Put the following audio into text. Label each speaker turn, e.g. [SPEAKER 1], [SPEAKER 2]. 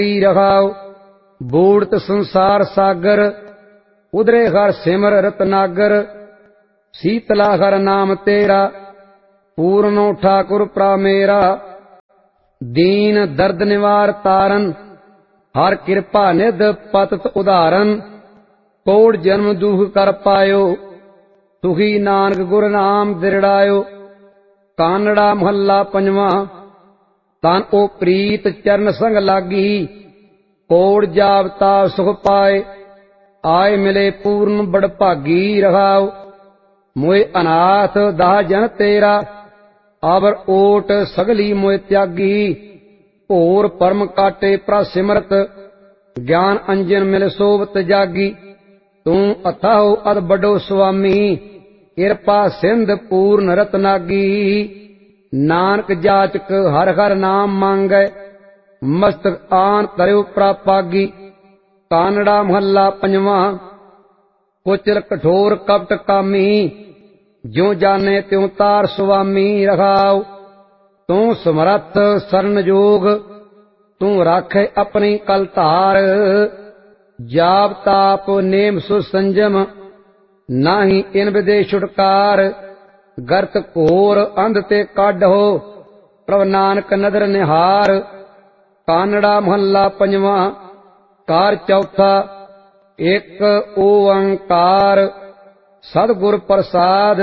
[SPEAKER 1] रहाओ। बूढ़त संसार सागर उदरे हर सिमर रतनागर। शीतला हर नाम तेरा पूर्णो ठाकुर प्रामेरा। दीन दर्द निवार तारन हर कृपा निध पतत उदाहरन। कोड़ जन्म दुख कर पायो सुखी नानक गुर नाम दिरड़ायो। कानड़ा महला पंजवा। तन ओ प्रीत चरण संग लागी कोड़ जावता सुख पाए। आए मिले पूर्ण बड़ भागी रहाओ। मोए अनाथ दाह जन तेरा आवर ओट सगली मोए त्यागी। भोर परम काटे प्रा सिमरत ज्ञान अंजन मिल सोवत जागी। तू अथाहो अद बड़ो स्वामी कृपा सिंध पूर्ण रतनागी। नानक जाचक हर हर नाम मांगै मस्तक आन तरयो प्रापागी। कानड़ा महला पंजवा। कुचल कठोर कपट कामी ज्यों जाने त्यों तार स्वामी रहाओ। तू समरथ सरन जोग तू राखे अपनी कल धार। जाप ताप नेम सुसंजम नाही इन विदे छुटकार। गर्त घोर अंध ते काढो प्रभ नानक नदर निहार। कानड़ा महला पंजवा। कार चौथा। एक ओंकार सतगुर प्रसाद